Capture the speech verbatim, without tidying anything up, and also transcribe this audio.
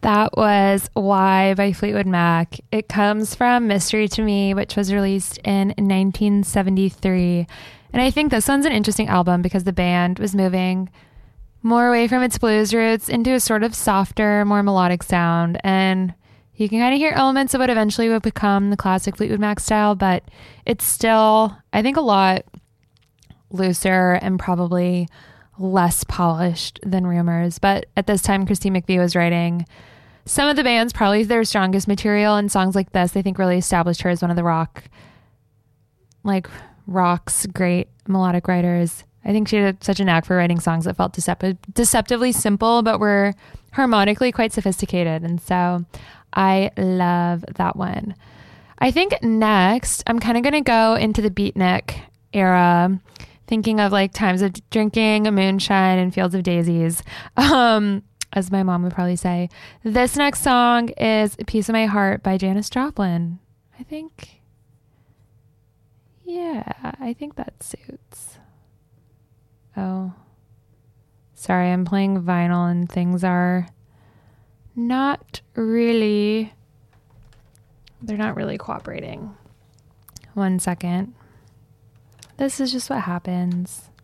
That was Why by Fleetwood Mac. It comes from Mystery to Me, which was released in nineteen seventy-three. And I think this one's an interesting album because the band was moving more away from its blues roots into a sort of softer, more melodic sound. And you can kind of hear elements of what eventually would become the classic Fleetwood Mac style, but it's still, I think, a lot looser and probably less polished than Rumors. But at this time, Christine McVie was writing some of the band's probably their strongest material, and songs like this, I think, really established her as one of the rock, like rock's great melodic writers. I think she had such a knack for writing songs that felt decep- deceptively simple, but were harmonically quite sophisticated. And so I love that one. I think next, I'm kind of going to go into the beatnik era, thinking of like times of drinking moonshine and fields of daisies, um, as my mom would probably say. This next song is A Piece of My Heart by Janis Joplin. I think, yeah, I think that suits. Oh, sorry, I'm playing vinyl and things are not really, they're not really cooperating. One second. This is just what happens.